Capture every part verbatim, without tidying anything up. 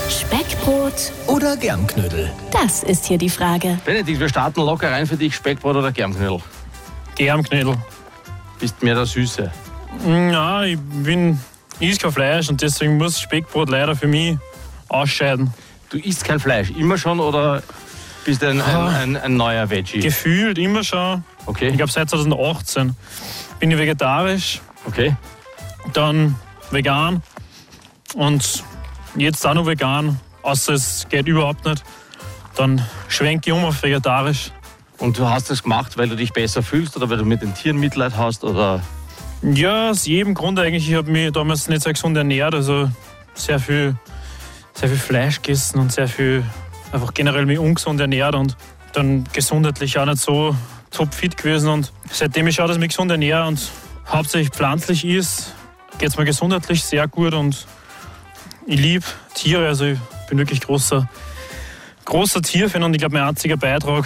Speckbrot oder Germknödel? Das ist hier die Frage. Benedikt, wir starten locker rein für dich. Speckbrot oder Germknödel? Germknödel. Bist mehr der Süße? Ja, ich bin, ich esse kein Fleisch und deswegen muss Speckbrot leider für mich ausscheiden. Du isst kein Fleisch, immer schon oder bist du ein, ein, ein, ein neuer Veggie? Gefühlt immer schon. Okay. Ich glaube seit zwanzig achtzehn bin ich vegetarisch, Okay. dann vegan und jetzt auch noch vegan, außer es geht überhaupt nicht. Dann schwenke ich um auf vegetarisch. Und du hast das gemacht, weil du dich besser fühlst oder weil du mit den Tieren Mitleid hast? Oder? Ja, aus jedem Grund eigentlich. Ich habe mich damals nicht sehr gesund ernährt, also sehr viel, sehr viel Fleisch gegessen und sehr viel einfach generell mich ungesund ernährt und dann gesundheitlich auch nicht so topfit gewesen. Und seitdem ich schaue, dass ich mich gesund ernähre und hauptsächlich pflanzlich ist, geht es mir gesundheitlich sehr gut und ich liebe Tiere, also ich bin wirklich großer, großer Tierfan und ich glaube, mein einziger Beitrag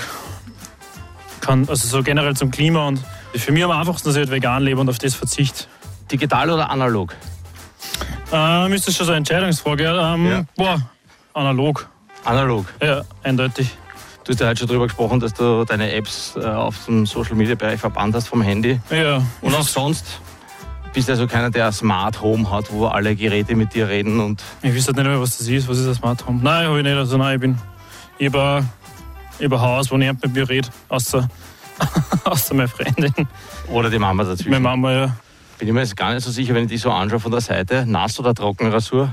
kann, also so generell zum Klima und für mich am einfachsten, dass ich halt vegan lebe und auf das verzichte. Digital oder analog? Ähm, ist das schon so eine Entscheidungsfrage? Ähm, Ja. Boah, analog. Analog. Ja, eindeutig. Du hast ja heute schon darüber gesprochen, dass du deine Apps äh, auf dem Social-Media-Bereich verbannt hast vom Handy. Ja. Und auch sonst bist du also keiner, der ein Smart Home hat, wo alle Geräte mit dir reden. Und Ich weiß halt nicht mehr, was das ist. Was ist ein Smart Home? Nein, habe ich nicht. Also nein, ich bin über ein Haus, wo niemand mit mir redet, außer, außer meine Freundin. oder die Mama dazwischen. Meine Mama, ja. Bin ich mir jetzt gar nicht so sicher, wenn ich die so anschaue von der Seite. Nass- oder Trockenrasur?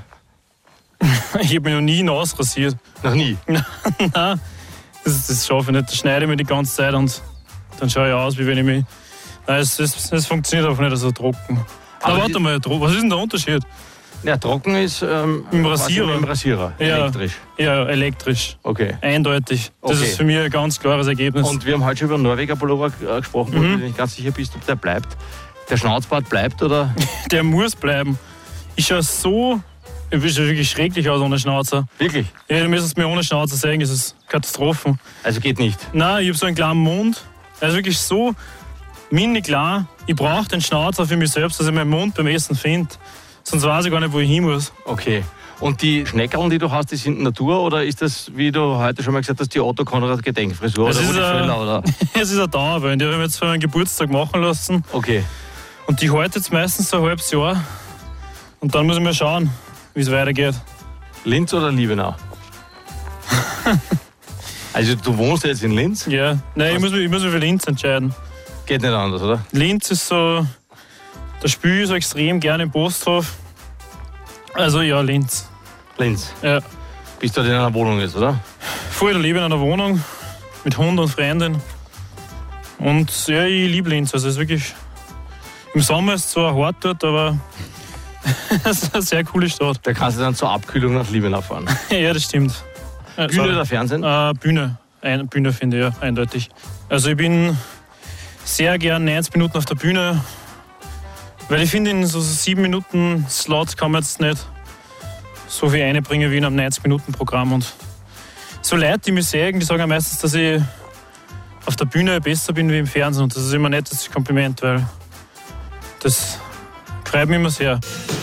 Ich habe mich noch nie nass rasiert. Noch nie. Nein, das, das schaffe ich nicht. Da schneide ich mich die ganze Zeit und dann schaue ich aus, wie wenn ich mich... Nein, es, es, es funktioniert einfach nicht so trocken. Aber Aber die- warte mal, tro- was ist denn der Unterschied? Ja, trocken ist ähm, Im quasi Rasierer. Im Rasierer, Ja. elektrisch. Ja, elektrisch. Okay. Eindeutig. Das Okay. ist für mich ein ganz klares Ergebnis. Und wir haben heute schon über den Norweger Pullover äh, gesprochen, wo Mhm. du nicht ganz sicher bist, ob der bleibt. Der Schnauzbart bleibt oder? Der muss bleiben. Ich schaue so... Ich schaue wirklich schrecklich aus ohne Schnauzer. Wirklich? Ja, du müsstest mir ohne Schnauzer sagen, das ist Katastrophen. Also geht nicht. Nein, ich habe so einen kleinen Mund. Er ist wirklich so mini klar. Ich brauche den Schnauzer für mich selbst, dass ich meinen Mund beim Essen finde. Sonst weiß ich gar nicht, wo ich hin muss. Okay. Und die Schneckerln, die du hast, die sind Natur oder ist das, wie du heute schon mal gesagt hast, die Otto Konrad Gedenkfrisur Es oder ist Rudi ein- Völler, oder? Es ist ein Dauerband. Die habe ich mir jetzt für meinen Geburtstag machen lassen. Okay. Und die hält jetzt meistens so ein halbes Jahr. Und dann muss ich mal schauen, wie es weitergeht. Linz oder Liebenau? Also du wohnst jetzt in Linz? Ja. Nein, ich muss, mich, ich muss mich für Linz entscheiden. Geht nicht anders, oder? Linz ist so... Da spiele ich so extrem gerne im Posthof. Also ja, Linz. Linz. Ja. Bist du dort in einer Wohnung jetzt, oder? Voll der Liebe in einer Wohnung mit Hund und Freundin. Und ja, ich liebe Linz. Also es ist wirklich... Im Sommer ist es zwar hart dort, aber es ist eine sehr coole Stadt. Da kannst du dann zur Abkühlung nach Liebenau fahren. Ja, das stimmt. Äh, Bühne sorry. oder Fernsehen? Äh, Bühne. Ein, Bühne finde ich, ja, eindeutig. Also ich bin sehr gern neunzig Minuten auf der Bühne, weil ich finde, in so sieben Minuten Slots kann man jetzt nicht so viel einbringen wie in einem neunzig Minuten Programm. Und so Leute, die mich sehen, die sagen meistens, dass ich auf der Bühne besser bin wie im Fernsehen. Und das ist immer ein nettes Kompliment, weil das freut mich immer sehr.